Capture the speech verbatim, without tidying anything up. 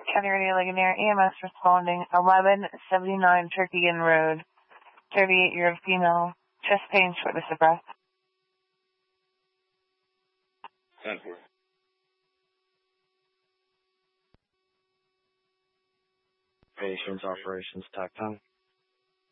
County Radio Ligonier, E M S responding, eleven seventy-nine Turkey Inn Road, thirty-eight-year-old female, chest pain, shortness of breath. ten four. Patients, operations, tac time.